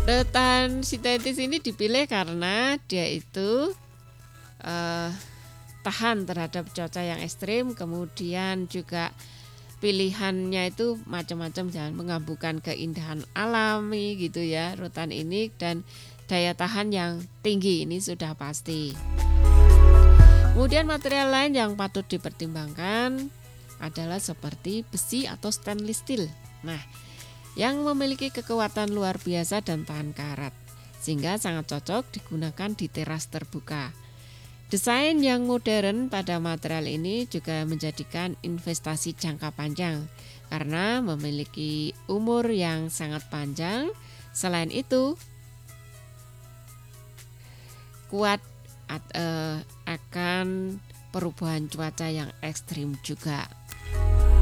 Rotan sintetis ini dipilih karena dia itu tahan terhadap cuaca yang ekstrim, kemudian juga pilihannya itu macam-macam, jangan menggabungkan keindahan alami gitu ya rotan ini, dan daya tahan yang tinggi ini sudah pasti. Kemudian material lain yang patut dipertimbangkan adalah seperti besi atau stainless steel. Nah, yang memiliki kekuatan luar biasa dan tahan karat, sehingga sangat cocok digunakan di teras terbuka. Desain yang modern pada material ini juga menjadikan investasi jangka panjang karena memiliki umur yang sangat panjang. Selain itu, kuat akan perubahan cuaca yang ekstrim juga.